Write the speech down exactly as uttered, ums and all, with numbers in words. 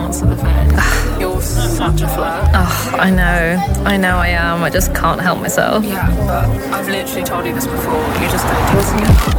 answer the phone. You're such a flirt. Oh, I know. I know I am. I just can't help myself. Yeah, but I've literally told you this before. You just don't do it again.